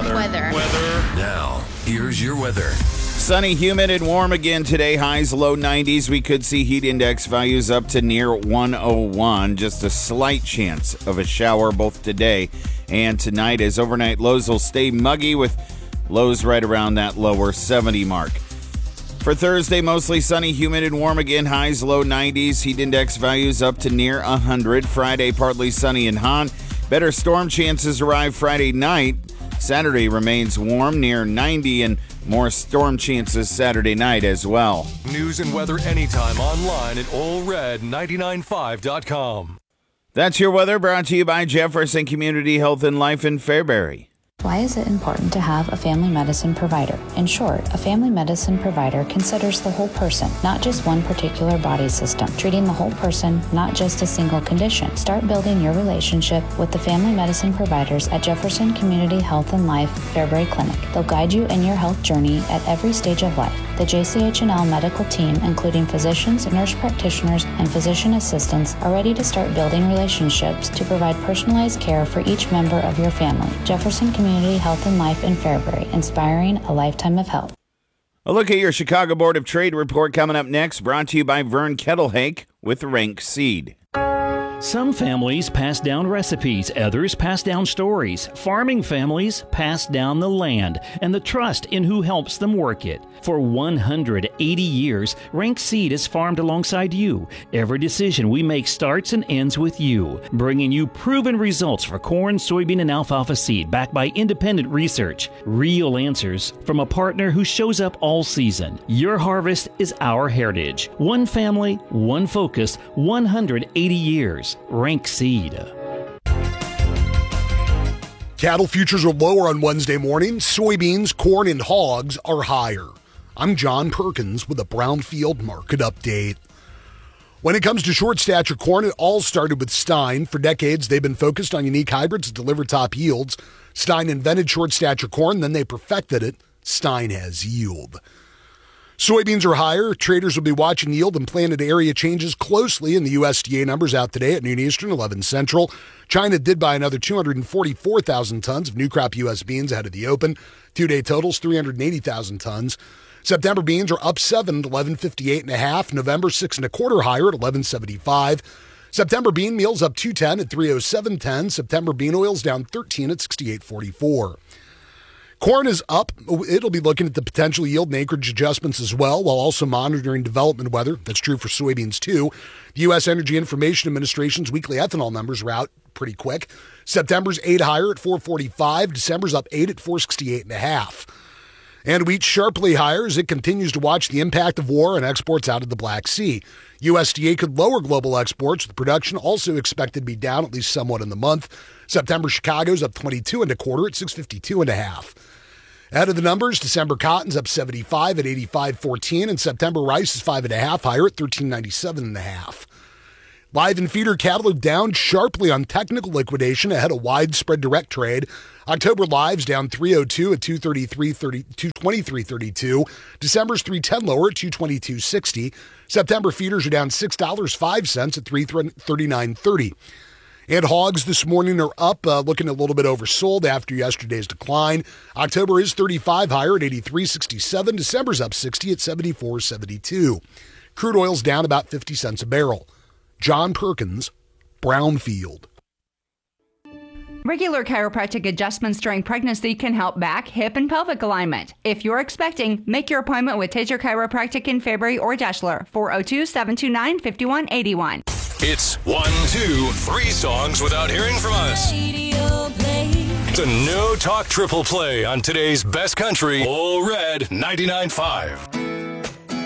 Weather. Now, here's your weather. Sunny, humid, and warm again today. Highs low 90s. We could see heat index values up to near 101. Just a slight chance of a shower both today and tonight, as overnight lows will stay muggy with lows right around that lower 70 mark. For Thursday, mostly sunny, humid, and warm again. Highs low 90s. Heat index values up to near 100. Friday, partly sunny in Han. Better storm chances arrive Friday night. Saturday remains warm, near 90, and more storm chances Saturday night as well. News and weather anytime online at allred995.com. That's your weather, brought to you by Jefferson Community Health and Life in Fairbury. Why is it important to have a family medicine provider? In short, a family medicine provider considers the whole person, not just one particular body system, treating the whole person, not just a single condition. Start building your relationship with the family medicine providers at Jefferson Community Health and Life Fairbury Clinic. They'll guide you in your health journey at every stage of life. The JCH&L medical team, including physicians, nurse practitioners, and physician assistants, are ready to start building relationships to provide personalized care for each member of your family. Jefferson Community Health and Life in Fairbury, inspiring a lifetime of health. A look at your Chicago Board of Trade report coming up next, brought to you by Vern Kettlehake with Rank Seed. Some families pass down recipes, others pass down stories. Farming families pass down the land and the trust in who helps them work it. For 180 years, Rank Seed has farmed alongside you. Every decision we make starts and ends with you, bringing you proven results for corn, soybean, and alfalfa seed backed by independent research. Real answers from a partner who shows up all season. Your harvest is our heritage. One family, one focus, 180 years. Rank Seed. Cattle futures are lower on Wednesday morning. Soybeans, corn, and hogs are higher. I'm John Perkins with a Brownfield market update. When it comes to short stature corn, it all started with Stein. For decades, they've been focused on unique hybrids that deliver top yields. Stein invented short stature corn, then they perfected it. Stein has yield. Soybeans are higher. Traders will be watching yield and planted area changes closely in the USDA numbers out today at noon Eastern, 11 Central. China did buy another 244,000 tons of new crop U.S. beans ahead of the open. Two-day totals, 380,000 tons. September beans are up 7 at 11.58.5. November 6 1/4 higher at 11.75. September bean meal's up 210 at 307.10. September bean oil's down 13 at 68.44. Corn is up. It'll be looking at the potential yield and acreage adjustments as well, while also monitoring development weather. That's true for soybeans, too. The U.S. Energy Information Administration's weekly ethanol numbers are out pretty quick. September's 8 higher at 445. December's up 8 at 468.5. And wheat sharply higher as it continues to watch the impact of war on exports out of the Black Sea. USDA could lower global exports, with production also expected to be down at least somewhat in the month. September Chicago's up 22 1/4 at 652.5. Out of the numbers, December cotton's up 75 at 85.14, and September rice is 5.5 higher at 1397.5. Live and feeder cattle are down sharply on technical liquidation ahead of widespread direct trade. October lives down 302 at 223.32. December's 310 lower at 222.60. September feeders are down $6.05 at 339.30. And hogs this morning are up, looking a little bit oversold after yesterday's decline. October is 35 higher at 83.67. December's up 60 at 74.72. Crude oil's down about 50 cents a barrel. John Perkins, Brownfield. Regular chiropractic adjustments during pregnancy can help back, hip, and pelvic alignment. If you're expecting, make your appointment with Taser Chiropractic in Fairbury or Deshler, 402-729-5181. It's 1, 2, 3 songs without hearing from us. It's a no talk triple play on today's best country, All Red 99.5.